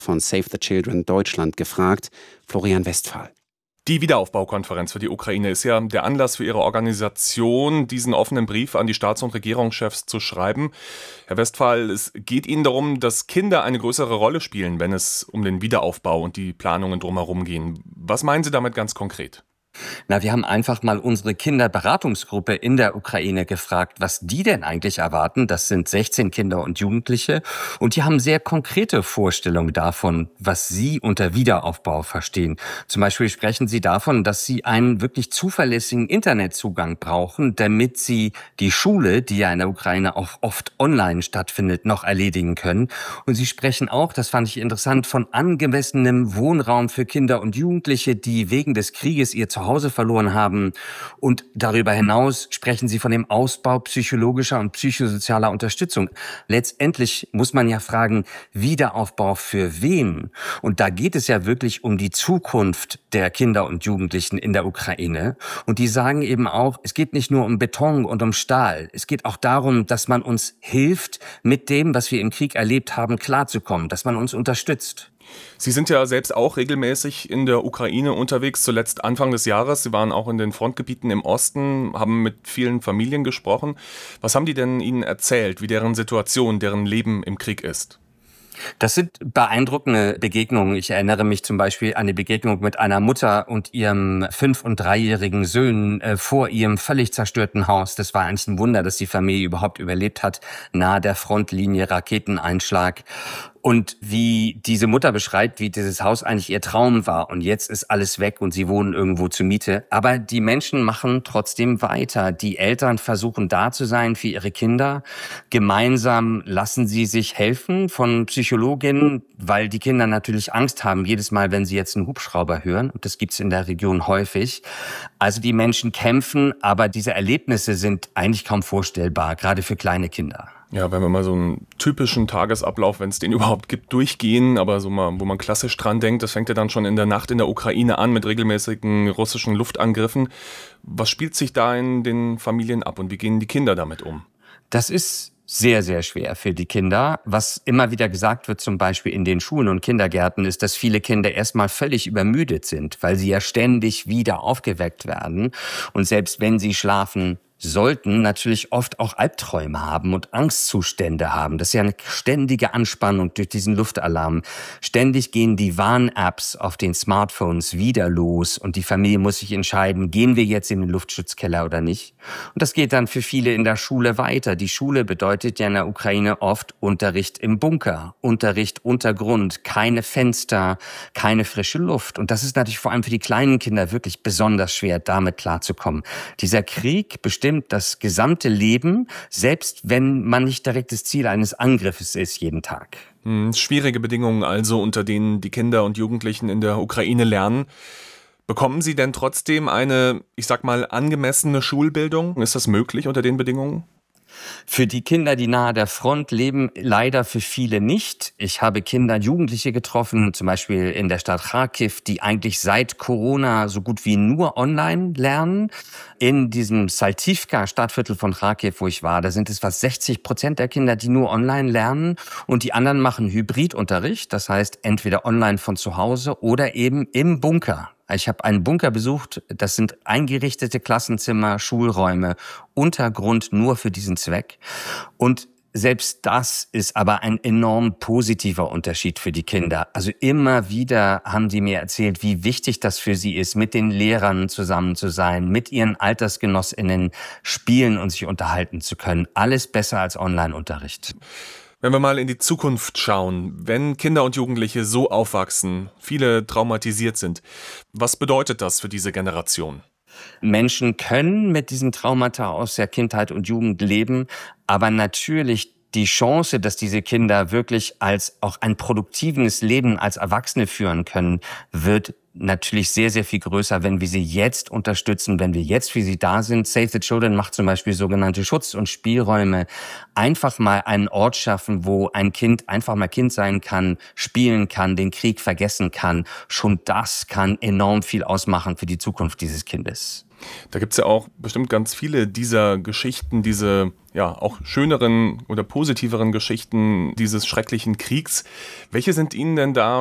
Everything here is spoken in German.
von Save the Children Deutschland gefragt. Florian Westphal. Die Wiederaufbaukonferenz für die Ukraine ist ja der Anlass für Ihre Organisation, diesen offenen Brief an die Staats- und Regierungschefs zu schreiben. Herr Westphal, es geht Ihnen darum, dass Kinder eine größere Rolle spielen, wenn es um den Wiederaufbau und die Planungen drumherum gehen. Was meinen Sie damit ganz konkret? Wir haben einfach mal unsere Kinderberatungsgruppe in der Ukraine gefragt, was die denn eigentlich erwarten. Das sind 16 Kinder und Jugendliche. Und die haben sehr konkrete Vorstellungen davon, was sie unter Wiederaufbau verstehen. Zum Beispiel sprechen sie davon, dass sie einen wirklich zuverlässigen Internetzugang brauchen, damit sie die Schule, die ja in der Ukraine auch oft online stattfindet, noch erledigen können. Und sie sprechen auch, das fand ich interessant, von angemessenem Wohnraum für Kinder und Jugendliche, die wegen des Krieges ihr Zuhause verloren haben. Und darüber hinaus sprechen sie von dem Ausbau psychologischer und psychosozialer Unterstützung. Letztendlich muss man ja fragen, Wiederaufbau für wen? Und da geht es ja wirklich um die Zukunft der Kinder und Jugendlichen in der Ukraine. Und die sagen eben auch, es geht nicht nur um Beton und um Stahl. Es geht auch darum, dass man uns hilft, mit dem, was wir im Krieg erlebt haben, klarzukommen, dass man uns unterstützt. Sie sind ja selbst auch regelmäßig in der Ukraine unterwegs, zuletzt Anfang des Jahres. Sie waren auch in den Frontgebieten im Osten, haben mit vielen Familien gesprochen. Was haben die denn Ihnen erzählt, wie deren Situation, deren Leben im Krieg ist? Das sind beeindruckende Begegnungen. Ich erinnere mich zum Beispiel an die Begegnung mit einer Mutter und ihrem 5- und 3-jährigen Söhnen vor ihrem völlig zerstörten Haus. Das war eigentlich ein Wunder, dass die Familie überhaupt überlebt hat, nahe der Frontlinie, Raketeneinschlag. Und wie diese Mutter beschreibt, wie dieses Haus eigentlich ihr Traum war. Und jetzt ist alles weg und sie wohnen irgendwo zur Miete. Aber die Menschen machen trotzdem weiter. Die Eltern versuchen da zu sein für ihre Kinder. Gemeinsam lassen sie sich helfen von Psychologinnen, weil die Kinder natürlich Angst haben, jedes Mal, wenn sie jetzt einen Hubschrauber hören. Und das gibt's in der Region häufig. Also die Menschen kämpfen, aber diese Erlebnisse sind eigentlich kaum vorstellbar, gerade für kleine Kinder. Ja, wenn wir mal so einen typischen Tagesablauf, wenn es den überhaupt gibt, durchgehen, aber so mal, wo man klassisch dran denkt, das fängt ja dann schon in der Nacht in der Ukraine an mit regelmäßigen russischen Luftangriffen. Was spielt sich da in den Familien ab und wie gehen die Kinder damit um? Das ist sehr, sehr schwer für die Kinder. Was immer wieder gesagt wird, zum Beispiel in den Schulen und Kindergärten, ist, dass viele Kinder erstmal völlig übermüdet sind, weil sie ja ständig wieder aufgeweckt werden. Und selbst wenn sie schlafen sollten, natürlich oft auch Albträume haben und Angstzustände haben. Das ist ja eine ständige Anspannung durch diesen Luftalarm. Ständig gehen die Warn-Apps auf den Smartphones wieder los und die Familie muss sich entscheiden, gehen wir jetzt in den Luftschutzkeller oder nicht. Und das geht dann für viele in der Schule weiter. Die Schule bedeutet ja in der Ukraine oft Unterricht im Bunker, Unterricht unter Grund, keine Fenster, keine frische Luft. Und das ist natürlich vor allem für die kleinen Kinder wirklich besonders schwer, damit klarzukommen. Dieser Krieg bestimmt das gesamte Leben, selbst wenn man nicht direkt das Ziel eines Angriffes ist, jeden Tag. Schwierige Bedingungen also, unter denen die Kinder und Jugendlichen in der Ukraine lernen. Bekommen sie denn trotzdem eine, ich sag mal, angemessene Schulbildung? Ist das möglich unter den Bedingungen? Für die Kinder, die nahe der Front leben, leider für viele nicht. Ich habe Kinder und Jugendliche getroffen, zum Beispiel in der Stadt Charkiw, die eigentlich seit Corona so gut wie nur online lernen. In diesem Saltivka, Stadtviertel von Charkiw, wo ich war, da sind es fast 60% der Kinder, die nur online lernen. Und die anderen machen Hybridunterricht, das heißt entweder online von zu Hause oder eben im Bunker. Ich habe einen Bunker besucht, das sind eingerichtete Klassenzimmer, Schulräume, Untergrund nur für diesen Zweck. Und selbst das ist aber ein enorm positiver Unterschied für die Kinder. Also immer wieder haben die mir erzählt, wie wichtig das für sie ist, mit den Lehrern zusammen zu sein, mit ihren AltersgenossInnen spielen und sich unterhalten zu können. Alles besser als Online-Unterricht. Wenn wir mal in die Zukunft schauen, wenn Kinder und Jugendliche so aufwachsen, viele traumatisiert sind, was bedeutet das für diese Generation? Menschen können mit diesen Traumata aus der Kindheit und Jugend leben, aber natürlich die Chance, dass diese Kinder wirklich als auch ein produktives Leben als Erwachsene führen können, wird natürlich sehr, sehr viel größer, wenn wir sie jetzt unterstützen, wenn wir jetzt für sie da sind. Save the Children macht zum Beispiel sogenannte Schutz- und Spielräume. Einfach mal einen Ort schaffen, wo ein Kind einfach mal Kind sein kann, spielen kann, den Krieg vergessen kann. Schon das kann enorm viel ausmachen für die Zukunft dieses Kindes. Da gibt es ja auch bestimmt ganz viele dieser Geschichten, diese ja auch schöneren oder positiveren Geschichten dieses schrecklichen Kriegs. Welche sind Ihnen denn da